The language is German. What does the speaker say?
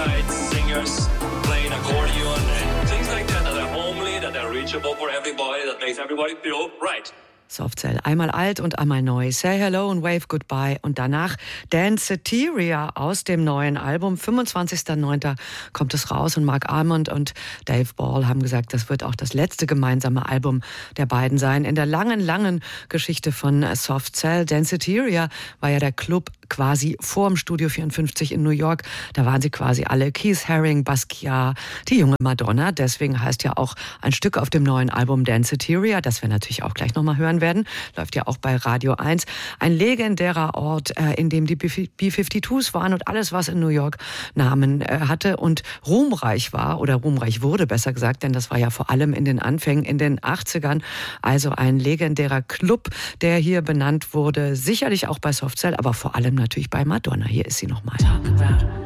night singers playing accordion and things like that that are reachable for everybody, that makes everybody feel right. Soft Cell, einmal alt und einmal neu. Say Hello und Wave Goodbye. Und danach Danceteria aus dem neuen Album. 25.09. kommt es raus. Und Mark Almond und Dave Ball haben gesagt, das wird auch das letzte gemeinsame Album der beiden sein. In der langen, langen Geschichte von Soft Cell. Danceteria war ja der Club quasi vor dem Studio 54 in New York. Da waren sie quasi alle. Keith Haring, Basquiat, die junge Madonna. Deswegen heißt ja auch ein Stück auf dem neuen Album Danceteria, das wir natürlich auch gleich nochmal hören werden. Läuft ja auch bei Radio 1. Ein legendärer Ort, in dem die B-52s waren und alles, was in New York Namen hatte und ruhmreich war oder ruhmreich wurde, besser gesagt, denn das war ja vor allem in den Anfängen in den 80ern. Also ein legendärer Club, der hier benannt wurde. Sicherlich auch bei Soft Cell, aber vor allem natürlich bei Madonna. Hier ist sie nochmal.